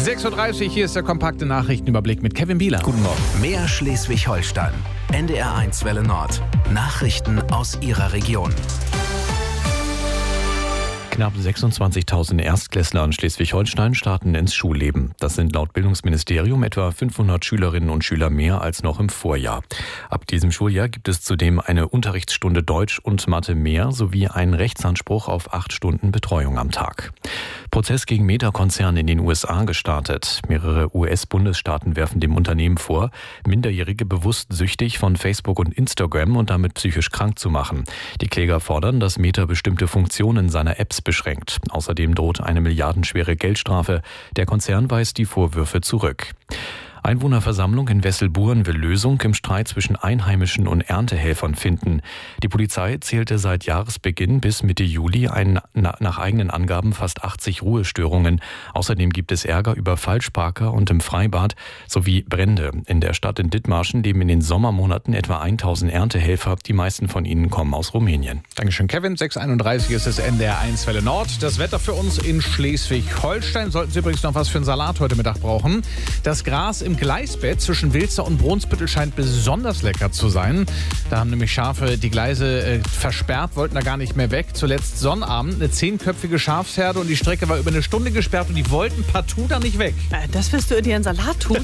6.30 Uhr, hier ist der kompakte Nachrichtenüberblick mit Kevin Bieler. Guten Morgen. Mehr Schleswig-Holstein. NDR1 Welle Nord. Nachrichten aus Ihrer Region. Knapp 26.000 Erstklässler in Schleswig-Holstein starten ins Schulleben. Das sind laut Bildungsministerium etwa 500 Schülerinnen und Schüler mehr als noch im Vorjahr. Ab diesem Schuljahr gibt es zudem eine Unterrichtsstunde Deutsch und Mathe mehr sowie einen Rechtsanspruch auf 8 Stunden Betreuung am Tag. Prozess gegen Meta-Konzern in den USA gestartet. Mehrere US-Bundesstaaten werfen dem Unternehmen vor, Minderjährige bewusst süchtig von Facebook und Instagram und damit psychisch krank zu machen. Die Kläger fordern, dass Meta bestimmte Funktionen seiner Apps beschränkt. Außerdem droht eine milliardenschwere Geldstrafe. Der Konzern weist die Vorwürfe zurück. Einwohnerversammlung in Wesselburen will Lösung im Streit zwischen Einheimischen und Erntehelfern finden. Die Polizei zählte seit Jahresbeginn bis Mitte Juli nach eigenen Angaben fast 80 Ruhestörungen. Außerdem gibt es Ärger über Falschparker und im Freibad sowie Brände. In der Stadt in Dithmarschen leben in den Sommermonaten etwa 1000 Erntehelfer. Die meisten von ihnen kommen aus Rumänien. Dankeschön, Kevin. 6.31 Uhr ist es NDR1 Welle Nord. Das Wetter für uns in Schleswig-Holstein. Sollten Sie übrigens noch was für einen Salat heute Mittag brauchen. Das Gras im Gleisbett zwischen Wilster und Brunsbüttel scheint besonders lecker zu sein. Da haben nämlich Schafe die Gleise versperrt, wollten da gar nicht mehr weg. Zuletzt Sonnabend eine 10-köpfige Schafsherde und die Strecke war über eine Stunde gesperrt und die wollten partout da nicht weg. Das wirst du in dir einen Salat tun?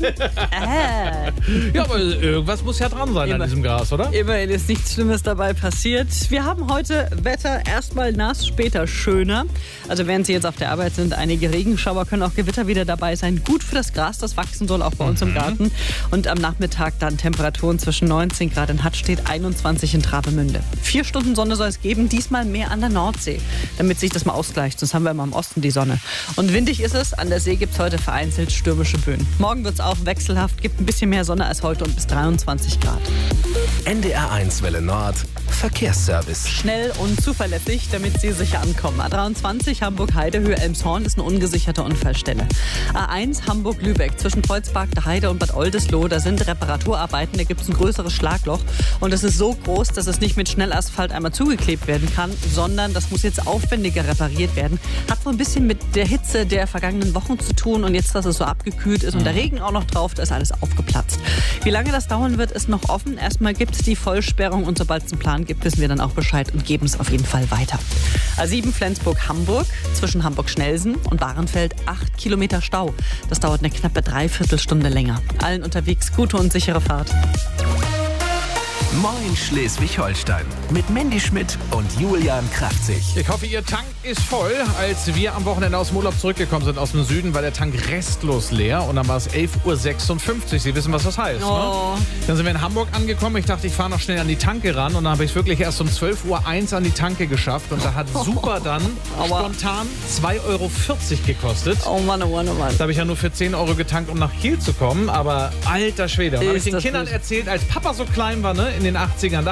Ja, aber irgendwas muss ja dran sein an diesem Gras, oder? Immerhin ist nichts Schlimmes dabei passiert. Wir haben heute Wetter erstmal nass, später schöner. Also während Sie jetzt auf der Arbeit sind, einige Regenschauer, können auch Gewitter wieder dabei sein. Gut für das Gras, das wachsen soll, auch bei uns im Garten. Und am Nachmittag dann Temperaturen zwischen 19 Grad in Hattstedt, 21 in Travemünde. 4 Stunden Sonne soll es geben, diesmal mehr an der Nordsee, damit sich das mal ausgleicht. Sonst haben wir immer im Osten die Sonne. Und windig ist es, an der See gibt es heute vereinzelt stürmische Böen. Morgen wird es auch wechselhaft, gibt ein bisschen mehr Sonne als heute und bis 23 Grad. NDR1 Welle Nord. Verkehrsservice. Schnell und zuverlässig, damit Sie sicher ankommen. A23 Hamburg-Heide-Höhe-Elmshorn ist eine ungesicherte Unfallstelle. A1 Hamburg-Lübeck zwischen Volkspark der Heide und Bad Oldesloe, da sind Reparaturarbeiten, da gibt es ein größeres Schlagloch und es ist so groß, dass es nicht mit Schnellasphalt einmal zugeklebt werden kann, sondern das muss jetzt aufwendiger repariert werden. Hat wohl ein bisschen mit der Hitze der vergangenen Wochen zu tun und jetzt, dass es so abgekühlt ist und der Regen auch noch drauf, da ist alles aufgeplatzt. Wie lange das dauern wird, ist noch offen. Erstmal gibt es die Vollsperrung und sobald es einen Plan gibt, wissen wir dann auch Bescheid und geben es auf jeden Fall weiter. A7 Flensburg-Hamburg zwischen Hamburg-Schnelsen und Bahrenfeld 8 Kilometer Stau. Das dauert eine knappe Dreiviertelstunde länger. Allen unterwegs gute und sichere Fahrt. Moin Schleswig-Holstein. Mit Mandy Schmidt und Julian Kraftzig. Ich hoffe, Ihr Tank ist voll. Als wir am Wochenende aus dem Urlaub zurückgekommen sind aus dem Süden, war der Tank restlos leer. Und dann war es 11.56 Uhr. Sie wissen, was das heißt, Oh. ne? Dann sind wir in Hamburg angekommen. Ich dachte, ich fahre noch schnell an die Tanke ran. Und dann habe ich es wirklich erst um 12.01 Uhr an die Tanke geschafft. Und da hat Super dann spontan 2,40 Euro gekostet. Oh Mann, oh Mann, oh Mann. Da habe ich ja nur für 10 Euro getankt, um nach Kiel zu kommen. Aber alter Schwede. Und habe ich den Kindern erzählt, als Papa so klein war, ne, in den 80ern,